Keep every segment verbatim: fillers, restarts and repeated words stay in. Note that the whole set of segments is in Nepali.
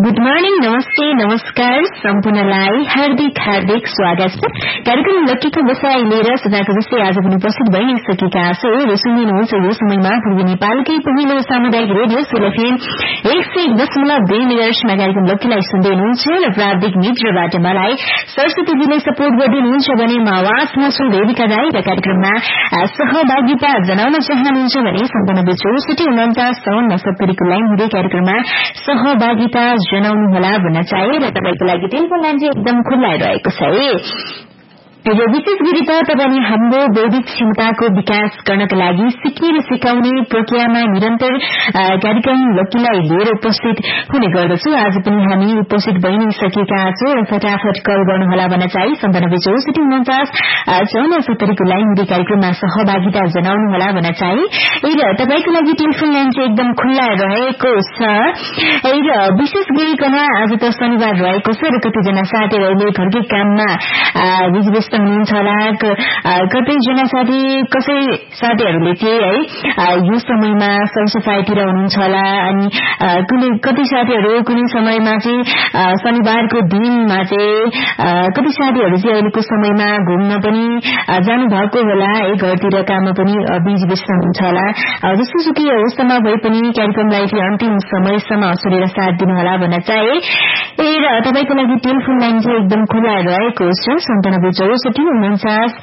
गुड मर्निङ, नमस्ते, नमस्कार सम्पूर्णलाई हार्दिक हार्दिक स्वागत छ। कार्यक्रम लक्कीको बसाई लिएर सदाको जस्तै आज पनि उपस्थित भइसकेका छौं र सुनिनुहुन्छ यो समयमा पूर्वी नेपालकै पहिलो सामुदायिक रेडियो सोलफेम एक सय दशमलव दुई मेगाहर्ट्जमा कार्यक्रम लक्कीलाई सुन्दै हुनुहुन्छ र प्राविधिक मित्रबाट मलाई सरस्वतीजीले सपोर्ट गरिदिनुहुन्छ भने म आवाजमा छु देविका दाई र कार्यक्रममा सहभागिता जनाउन चाहनुहुन्छ भने सन्तानब्बे चौसठी उन्चास चौन्न सत्तरीको लाइन हुँदै कार्यक्रममा सहभागिता जनाउनु होला भन्न चाहे र तपाईको लागि टेलिफोन लाइन चाहिँ एकदम खुल्ला रहेको छ है। र विशेष गरी त तपाईले हाम्रो बौद्धिक क्षमताको विकास गर्नका लागि सिक्ने र सिकाउने प्रक्रियामा निरन्तर कार्यक्रम लक्कीलाई लिएर उपस्थित हुने गर्दछौं। आज पनि हामी उपस्थित भइ नै सकेका छौं र फटाफट कल गर्नुहोला भन्न चाहे सन्तानब्बे चौसठी उन्चास चौन्न सत्तरीको लाइन हुँदै कार्यक्रममा सहभागिता जनाउनु होला भन्न चाहे र तपाईको लागि टेलिफोन लाइन चाहिँ एकदम खुल्ला रहेको छ। र विशेष गरिकन आज त शनिबार रहेको छ र कतिजना साथीहरूले घरकै काममा बिजी हुनुहुन्छ होला। कतैजना साथी कसै साथीहरूले चाहिँ है यो समयमा सरसफाईतिर हुनुहुन्छ होला अनि कुनै कति साथीहरू कुनै समयमा चाहिँ शनिबारको दिनमा चाहिँ कति साथीहरू चाहिँ अहिलेको समयमा घुम्न पनि जानु भएको होला है, घरतिर काममा पनि बिजी व्यस्त हुनुहुन्छ होला। जसोसुकै अवस्थामा भए पनि कार्यक्रमलाई चाहिँ अन्तिम समयसम्म छोडेर साथ दिनुहोला भन्न चाहे र तपाईको लागि टेलिफोन लाइन चाहिँ एकदम खुल्ला रहेको छ सन्तानब्बे चौसठी उन्चास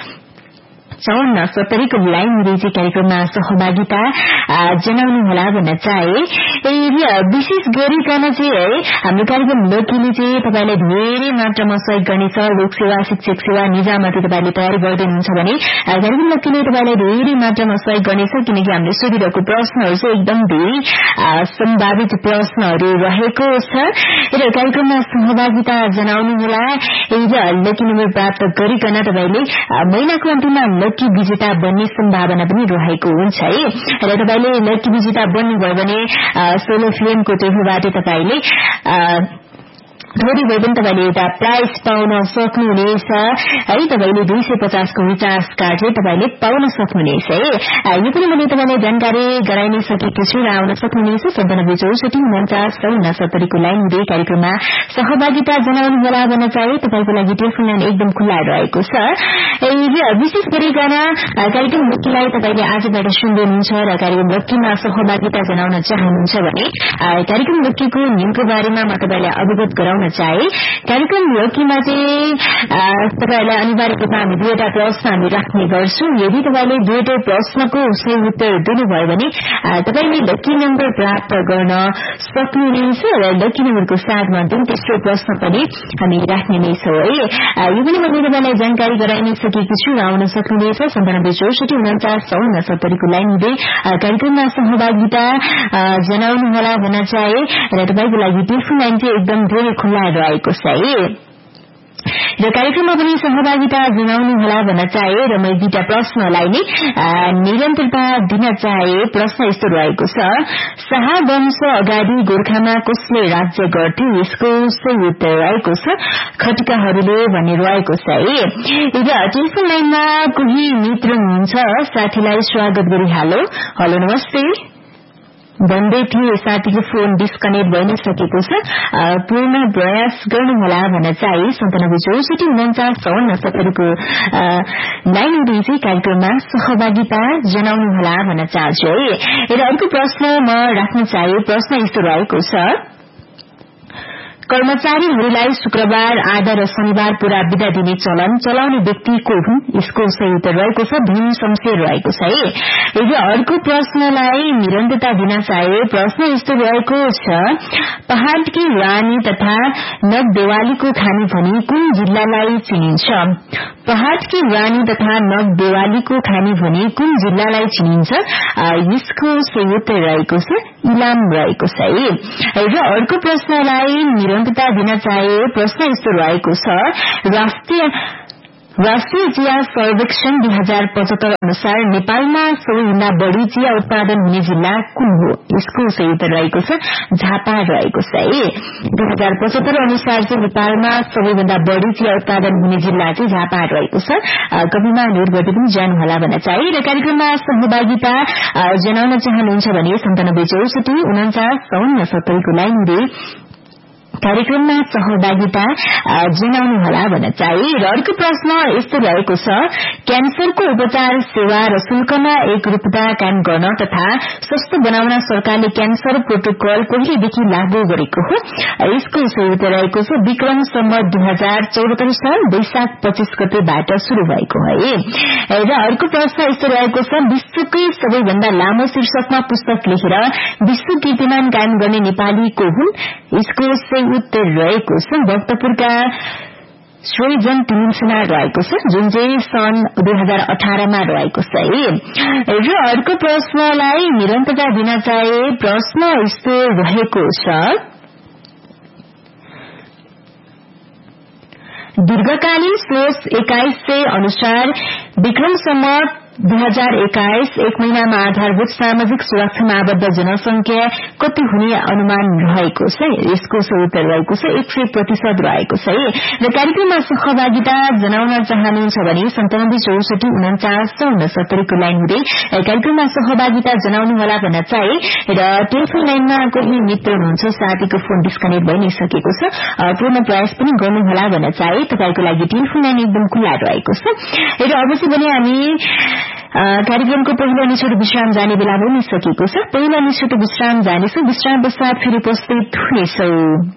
चौन्न सत्तरीको लाइन हुँदै कार्यक्रममा सहभागिता जनाउनु होला भन्न चाहे र विशेष गरिकन चाहिँ है हाम्रो कार्यक्रम लक्कीले चाहिँ तपाईलाई धेरै मात्रामा सहयोग गर्नेछ। लोकसेवा, शिक्षक सेवा, निजामती तपाईले तयारी गर्दै हुनुहुन्छ भने कार्यक्रम लक्कीले तपाईलाई धेरै मात्रामा सहयोग गर्नेछ किनकि हामीले सोधिरहेको प्रश्नहरू चाहिँ एकदम धेरै सम्भावित प्रश्नहरू रहेको छ र कार्यक्रममा सहभागिता जनाउनु होला र लक्की नम्बर प्राप्त गरिकन तपाईले महिनाको अन्तिममा लक्की विजेता बन्ने सम्भावना पनि रहेको हुन्छ है। र तपाईले लक्की विजेता बन्नुभयो भने सोलो फिल्मको तर्फबाट तपाईले थोरै भए पनि तपाईले एउटा प्राइज पाउन सक्नुहुनेछ है। तपाईले दुई सय पचासको रिचार्ज कार्ड चाहिँ तपाईले पाउन सक्नुहुनेछ है। यो पनि मैले तपाईलाई जानकारी गराइ नै सकेको छु र आउन सक्नुहुनेछ सन्तानब्बे चौसठी उन्चास चौन्न सत्तरीको लाइन हुँदै कार्यक्रममा सहभागिता जनाउनु होला भन्न चाहे तपाईको लागि टेलिफोन लाइन एकदम खुल्ला रहेको छ। विशेष गरिकन कार्यक्रम लक्कीलाई तपाईले आजबाट सुन्दै हुनुहुन्छ र कार्यक्रम लक्कीमा सहभागिता जनाउन चाहनुहुन्छ भने कार्यक्रम लक्कीको नियमको बारेमा म तपाईलाई अवगत गराउन चाहे। कार्यक्रम लक्कीमा चाहिँ तपाईलाई अनिवार्य रूपमा हामी दुईवटा प्रश्न हामी राख्ने गर्छौं। यदि तपाईले दुईवटै प्रश्नको सही उत्तर दिनुभयो भने तपाईले लक्की नम्बर प्राप्त गर्न सक्नुहुनेछ र लक्की नम्बरको साथमा तेस्रो प्रश्न पनि हामी राख्ने नै छौं है। यो पनि मैले तपाईलाई जानकारी गराइ नै सकेको छु र आउन सक्नुहुनेछ सन्तानब्बे चौसठी उन्चास चौन्न सत्तरीको लाइन हुँदै कार्यक्रममा सहभागिता जनाउनु होला भन्न चाहे र तपाईको लागि टेलिफोन लाइन चाहिँ एकदम धेरै खुल्ला रहेको छ है। र कार्यक्रममा पनि सहभागिता जनाउनु होला भन्न चाहे र मैले दुईटा प्रश्नलाई नै निरन्तरता दिन चाहे। प्रश्न यस्तो रहेको छ, शाहवंश अगाडि गोर्खामा कसले राज्य गर्थ्यो? यसको सही उत्तर रहेको छ खटिकाहरूले भन्ने रहेको छ है। र टेलिफोन लाइनमा कोही मित्र हुनुहुन्छ, साथीलाई स्वागत गरिहालो। हेलो नमस्ते भन्दै थिए, साथीको फोन डिस्कनेक्ट भइ नै सकेको छ। पूर्ण प्रयास गर्नुहोला भन्न चाहे सन्तानब्बे चौसठी उन्चास चौन्न सत्तरीको लाइन हुँदै चाहिँ कार्यक्रममा सहभागिता जनाउनु होला भन्न चाहन्छु है। र अर्को प्रश्न म राख्न चाहे। प्रश्न यस्तो रहेको छ, कर्मचारीहरूलाई शुक्रबार, आधा र शनिबार पूरा विदा दिने चलन चलाउने व्यक्ति को हुन्? यसको सही उत्तर रहेको छ भीम शमशेर रहेको छ है। र अर्को प्रश्नलाई निरन्तरता दिन चाहे। प्रश्न यस्तो रहेको छ, पहाड़की रानी तथा नगदेवालीको खानी भनी कुन जिल्लालाई चिनिन्छ? पहाड़की रानी तथा नगदेवालीको खानी भनी कुन जिल्लालाई चिनिन्छ? यसको सही उत्तर रहेको छ इलाम रहेको छ है। र अर्को प्रश्नलाई निरन्तरता दिन चाहे। प्रश्न यस्तो रहेको छ, राष्ट्रिय राष्ट्रिय चिया सर्वेक्षण दुई हजार पचहत्तर अनुसार नेपालमा सबैभन्दा बढ़ी चिया उत्पादन हुने जिल्ला कुन हो? यसको सही उत्तर रहेको छ झापा रहेको छ है। दुई हजार पचहत्तर अनुसार चाहिँ नेपालमा सबैभन्दा बढ़ी चिया उत्पादन हुने जिल्ला चाहिँ झापा रहेको छ। कविमा नोट गर्दै पनि जानुहोला भन्न चाहे। र कार्यक्रममा सहभागिता जनाउन चाहनुहुन्छ भने सन्तानब्बे चौसठी उन्चास चौन्न सत्तरीको लाइन हुँदै कार्यक्रममा सहभागिता जनाउनुहोला भन्न चाहे। र अर्को प्रश्न यस्तो रहेको छ, क्यान्सरको उपचार सेवा र शुल्कमा एकरूपता कायम गर्न तथा सस्तो बनाउन सरकारले क्यान्सर प्रोटोकल कहिलेदेखि लागू गरेको हो? यसको सही उत्तर रहेको छ विक्रम सम्वत दुई हजार चौहत्तर साल वैशाख पच्चीस गतेबाट शुरू भएको है। र अर्को प्रश्न यस्तो रहेको छ, विश्वकै सबैभन्दा लामो शीर्षकमा पुस्तक लेखेर विश्व कीर्तिमान कायम गर्ने नेपाली को हुन्? यसको सही उत्तर रहेको छ भक्तपुरका श्रेजन तिमिसना रहेको छ, जुन चाहिँ सन् दुई हजार अठारमा रहेको छ है। र अर्को प्रश्नलाई निरन्तरता दिन चाहे। प्रश्न यस्तो रहेको छ, दीर्घकालीन सोच एक्काइस सय अनुसार विक्रम सम्वत दुई हजार एक्काइस एक महिनामा आधारभूत सामाजिक सुरक्षामा आबद्ध जनसंख्या कति हुने अनुमान रहेको छ? यसको सही उत्तर रहेको छ एक सय प्रतिशत रहेको छ। र कार्यक्रममा सहभागिता जनाउन चाहनुहुन्छ भने सन्तानब्बे चौसठी उन्चास उनसत्तरीको लाइन हुँदै कार्यक्रममा सहभागिता जनाउनुहोला भन्न चाहे। र टेलिफोन लाइनमा कोही मित्र हुनुहुन्छ, साथीको फोन डिस्कनेक्ट भइ नै सकेको छ, पूर्ण प्रयास पनि गर्नुहोला भन्न चाहे। तपाईको लागि टेलिफोन लाइन एकदम खुल्ला रहेको छ। र अब चाहिँ भने हामी कार्यक्रमको पहिलो अनि छोटो विश्राम जाने बेला पनि सकिएको छ। पहिलो अनि छोटो विश्राम जानेछौं, विश्राम पश्चात फेरि उपस्थित हुनेछौं।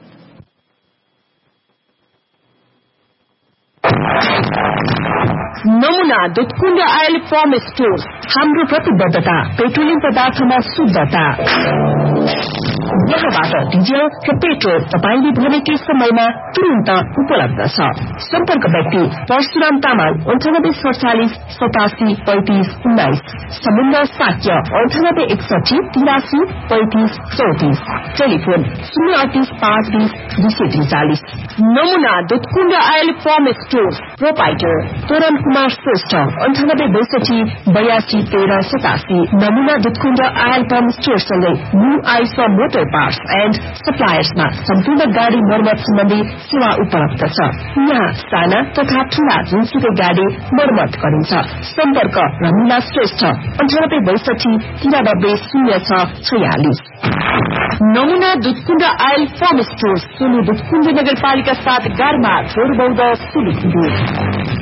नमुना दुधकुण्ड आयल फर्म स्टोर। हाम्रो प्रतिबद्धता पेट्रोलियम पदार्थमा शुद्धता। यहाँबाट डिजल र पेट्रोल तपाईले भनेकै समयमा तुरन्त उपलब्ध छ। सम्पर्क व्यक्ति परशुराम तामाङ अन्ठानब्बे सडचालिस सतासी पैंतिस उन्नाइस, समुद्र साक्य अन्ठानब्बे एकसठी तिरासी पैंतिस चौतिस, टेलिफोन शून्य अडतीस पाँच बीस दुई सय त्रिचालिस। नमुना Dudhkund oil form store proprietor तोरण कुमार श्रेष्ठ अन्ठानब्बे बैसठी बयासी तेह्र सतासी। नमुना दुधकुण्ड आयल फर्म स्टोर सँगै new ice motor parts and सप्लायर्समा सम्पूर्ण गाड़ी मर्मत सम्बन्धी सेवा उपलब्ध छ। यहाँ साना तथा ठूला जुनसुकै गाड़ी मर्मत गरिन्छ। सम्पर्क रमिला श्रेष्ठ अन्ठानब्बे बैसठी तिरानब्बे शून्य छ छयालिस। नमुना Dudhkund oil form store Solu Dudhkund नगरपालिका साथ गारमा जोरबौद सुलुखुण्ड।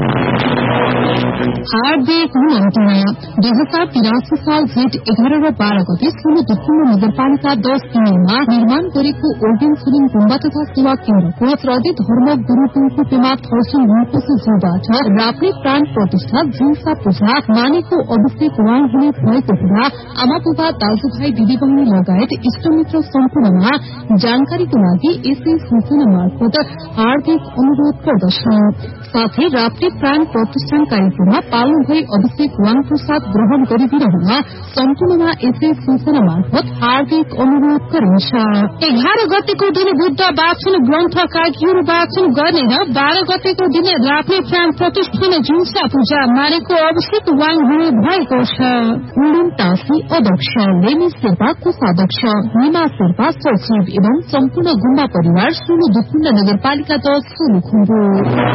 हार्दिक हुनुहुन्थ्यो। दुई हजार तिरासी साल जेठ एघार र बाह्र गते सोलु दुधकुण्ड नगरपालिका दस तिनमा निर्माण गरेको ओल्डेन सुलिङ गुम्बा तथा सेवा केन्द्रको श्रद्धेय धर्म गुरू टुङकु पेमा थर्सुङ हुनुपर्छ जोबाट राप्ने प्राण प्रतिष्ठा जिन्सा पूजा मानेको अभिषेक उहाँ हुने भएको कुरा आमा बुबा दाजुभाइ दिदीबहिनी लगायत इष्टमित्र सम्पूर्णमा जानकारीको लागि यसै सूचना मार्फत हार्दिक अनुरोध गर्दछ। साथै राप्ने प्राण प्रतिष्ठान कार्यक्रममा पाल्नु भई अभिषेक वाङ प्रसाद ग्रहण गरिदिनुहुन सम्पूर्णमा यसै सूचना मार्फत हार्दिक अनुरोध गरिन्छ। एघार गतेको दिन बुद्ध वाचन ग्रन्थ काकीहरू वाचन गर्ने र बाह्र गतेको दिन राप्ने प्राण प्रतिष्ठान जिन्सा पूजा मानेको अभिषेक वाङ हुने भएको छ। उडुम टाँसी अध्यक्ष, लेमी शेर्पा कोषाध्यक्ष, निमा शेर्पा सचिव एवं सम्पूर्ण गुम्बा परिवार सोलु दुधकुण्ड नगरपालिका दस सोलुखुम्बु।